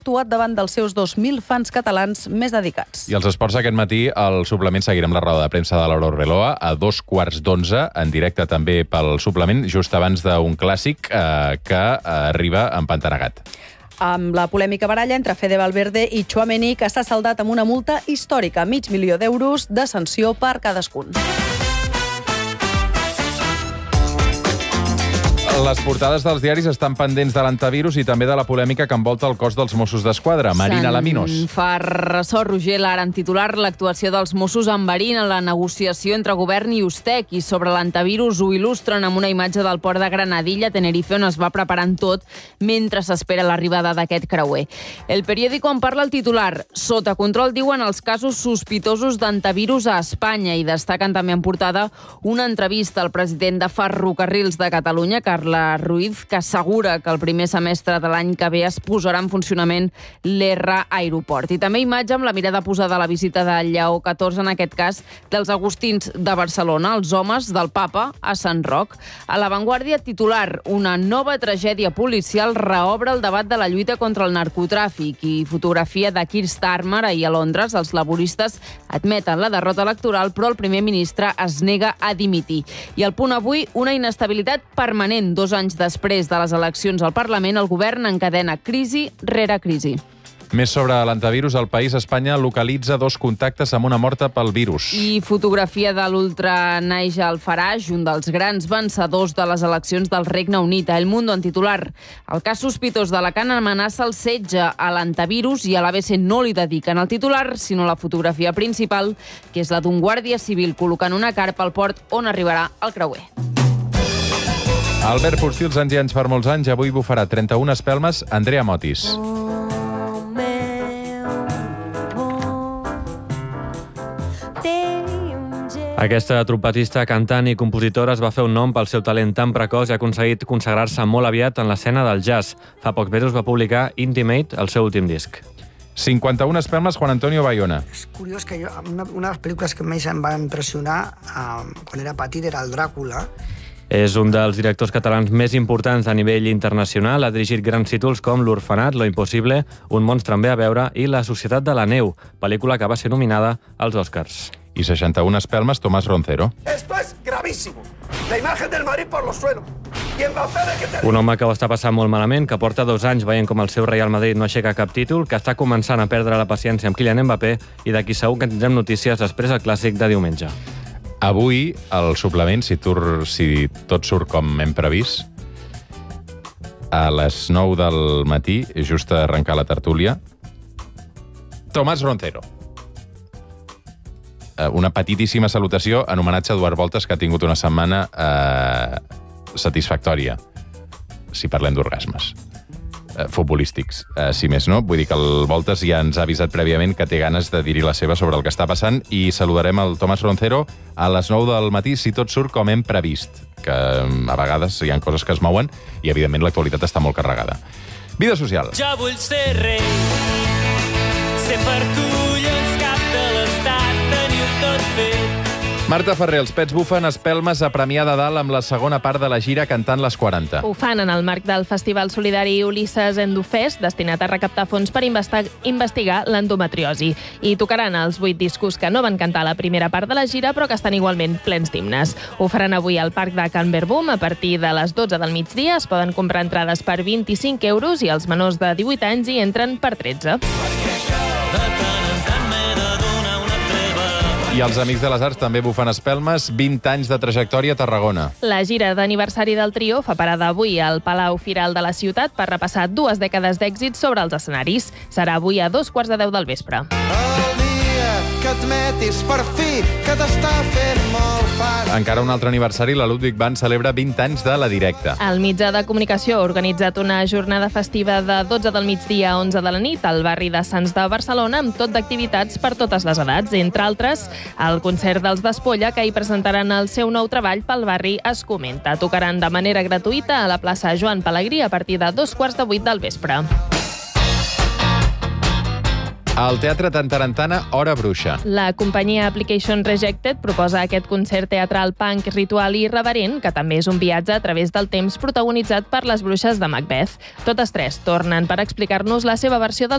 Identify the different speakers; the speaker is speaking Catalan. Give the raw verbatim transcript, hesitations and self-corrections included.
Speaker 1: actuat davant dels seus dos mil fans catalans més dedicats.
Speaker 2: I els esports aquest matí, al suplement seguirem la roda de premsa de Laura Arbeloa a dos quarts d'onze, en directe també pel suplement, just abans d'un clàssic eh, que arriba empantanegat.
Speaker 1: Amb la polèmica baralla entre Fede Valverde i Tchouaméni, que està saldat amb una multa històrica, mig milió d'euros de sanció per cadascun.
Speaker 2: Les portades dels diaris estan pendents de l'antivirus i també de la polèmica que envolta el cos dels Mossos d'Esquadra. Marina Laminos.
Speaker 3: Se'n fa ressò Roger Lara en titular. L'actuació dels Mossos enverina la negociació entre govern i Ustec, i sobre l'antivirus ho il·lustren amb una imatge del port de Granadilla, Tenerife, on es va preparant tot mentre s'espera l'arribada d'aquest creuer. El periòdico en parla el titular. Sota control, diuen, els casos sospitosos d'antivirus a Espanya, i destaquen també en portada una entrevista al president de Ferrocarrils de Catalunya, Carles la Ruiz, que assegura que el primer semestre de l'any que ve es posarà en funcionament l'R Aeroport. I també imatge amb la mirada posada a la visita de Lleó catorze, en aquest cas dels agustins de Barcelona, els homes del papa a Sant Roc. A l'avantguàrdia, titular, una nova tragèdia policial reobre el debat de la lluita contra el narcotràfic, i fotografia de Keir Starmer ahir a Londres. Els laboristes admeten la derrota electoral, però el primer ministre es nega a dimitir. I al Punt avui, una inestabilitat permanent. Dos anys després de les eleccions al Parlament, el govern encadena crisi rere crisi.
Speaker 2: Més sobre l'antivirus, el País, Espanya localitza dos contactes amb una morta pel virus.
Speaker 3: I fotografia de l'ultra Nigel Farage, un dels grans vencedors de les eleccions del Regne Unit. A El Mundo, en titular, el cas sospitós d'Alacant amenaça el setge a l'antivirus, i a l'A B C no li dediquen el titular, sinó la fotografia principal, que és la d'un guàrdia civil col·locant una carpa al port on arribarà el creuer.
Speaker 2: Albert Postils, anys i anys per molts anys, avui bufarà trenta-una espelmes Andrea Motis.
Speaker 4: Aquesta trompetista, cantant i compositora es va fer un nom pel seu talent tan precoç i ha aconseguit consagrar-se molt aviat en l'escena del jazz. Fa pocs mesos va publicar Intimate, el seu últim disc.
Speaker 2: cinquanta-una espelmes Juan Antonio Bayona.
Speaker 5: És curiós que jo, una, una de les pel·lícules que més em va impressionar eh, quan era petit era el Dràcula.
Speaker 4: És un dels directors catalans més importants a nivell internacional. Ha dirigit grans títols com L'Orfenat, Lo Impossible, Un monstre en ve a veure i La Societat de la Neu, pel·lícula que va ser nominada als Oscars.
Speaker 2: I seixanta-una espelmes Tomás Roncero.
Speaker 6: Esto es gravísimo. La imagen del Madrid por los suelos.
Speaker 4: Un home que ho està passant molt malament, que porta dos anys veient com el seu Real Madrid no aixeca cap títol, que està començant a perdre la paciència amb Kylian Mbappé i d'aquí segur que tindrem notícies després del clàssic de diumenge.
Speaker 2: Avui, al suplement, si, tur, si tot surt com hem previst, a les nou del matí, just a arrencar la tertúlia, Tomás Roncero. Una petitíssima salutació en homenatge a Eduard Voltas, que ha tingut una setmana eh, satisfactòria, si parlem d'orgasmes eh, futbolístics, eh, si més no. Vull dir que el Voltas ja ens ha avisat prèviament que té ganes de dir-hi la seva sobre el que està passant, i saludarem el Tomás Roncero a les nou del matí, si tot surt com hem previst, que a vegades hi ha coses que es mouen i, evidentment, l'actualitat està molt carregada. Vida social.
Speaker 7: Jo vull ser rei, ser per collons cap de l'estat, tenir-ho tot fet.
Speaker 2: Marta Ferrer, els Pets bufen espelmes a Premià de Dalt amb la segona part de la gira cantant les quaranta.
Speaker 8: Ho fan en el marc del Festival Solidari Ulisses Endofest, destinat a recaptar fons per investigar l'endometriosi. I tocaran els vuit discos que no van cantar la primera part de la gira, però que estan igualment plens d'himnes. Ho faran avui al Parc de Can Verbum a partir de les dotze del migdia. Es poden comprar entrades per vint-i-cinc euros i els menors de divuit anys hi entren per tretze.
Speaker 2: I els Amics de les Arts també bufen espelmes, vint anys de trajectòria a Tarragona.
Speaker 8: La gira d'aniversari del trio fa parada avui al Palau Firal de la ciutat per repassar dues dècades d'èxits sobre els escenaris. Serà avui a dos quarts de deu del vespre.
Speaker 9: El dia que admetis per fi que t'està fent molt fàcil.
Speaker 2: Encara un altre aniversari, la Ludwig Band celebra vint anys de La Directa.
Speaker 8: El mitjà de comunicació ha organitzat una jornada festiva de dotze del migdia a onze de la nit al barri de Sants de Barcelona, amb tot d'activitats per totes les edats, entre altres el concert dels Despolla, que hi presentaran el seu nou treball pel barri Es Comenta. Tocaran de manera gratuïta a la plaça Joan Pelegrí a partir de dos quarts de vuit del vespre.
Speaker 2: Al Teatre Tantarantana, Hora Bruixa.
Speaker 8: La companyia Application Rejected proposa aquest concert teatral punk, ritual i irreverent, que també és un viatge a través del temps protagonitzat per les bruixes de Macbeth. Totes tres tornen per explicar-nos la seva versió del